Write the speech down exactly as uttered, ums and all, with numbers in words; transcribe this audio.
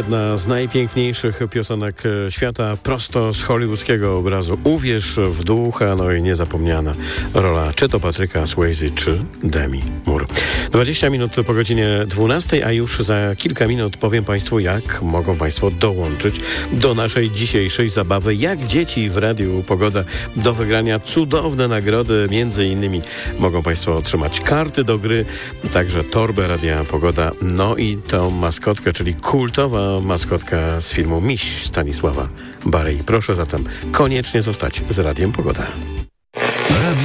jedna z najpiękniejszych piosenek świata, prosto z hollywoodzkiego obrazu. Uwierz w ducha, no i niezapomniana rola czy to Patryka Swayze, czy Demi Moore. dwadzieścia minut po godzinie dwunastej, a już za kilka minut powiem Państwu, jak mogą Państwo dołączyć do naszej dzisiejszej zabawy. Jak dzieci w Radiu Pogoda do wygrania cudowne nagrody. Między innymi mogą Państwo otrzymać karty do gry, także torbę Radia Pogoda, no i tą maskotkę, czyli kultowa maskotka z filmu Miś Stanisława Barei. Proszę zatem koniecznie zostać z Radiem Pogoda.